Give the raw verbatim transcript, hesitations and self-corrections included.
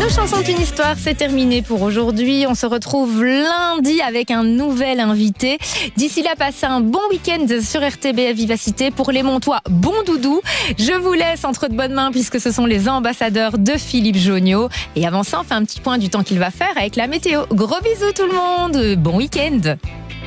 Chansons d'une histoire, c'est terminé pour aujourd'hui. On se retrouve lundi avec un nouvel invité. D'ici là, passez un bon week-end sur R T B F Vivacité. Pour les Montois, bon doudou. Je vous laisse entre de bonnes mains puisque ce sont les ambassadeurs de Philippe Jonniot. Et avant ça, on fait un petit point du temps qu'il va faire avec la météo. Gros bisous tout le monde, bon week-end.